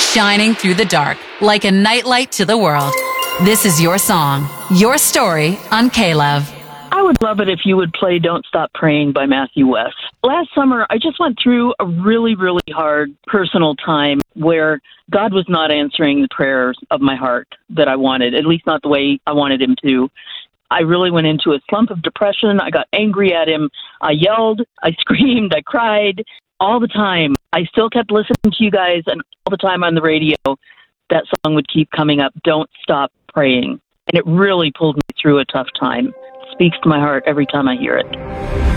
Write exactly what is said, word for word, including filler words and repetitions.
shining through the dark like a nightlight to the world. This is your song, your story on K-Love. I would love it if you would play Don't Stop Praying by Matthew West. Last summer, I just went through a really, really hard personal time where God was not answering the prayers of my heart that I wanted, at least not the way I wanted him to. I really went into a slump of depression. I got angry at him. I yelled, I screamed, I cried all the time. I still kept listening to you guys, and all the time on the radio, that song would keep coming up, Don't Stop Praying. And it really pulled me through a tough time. Speaks to my heart every time I hear it.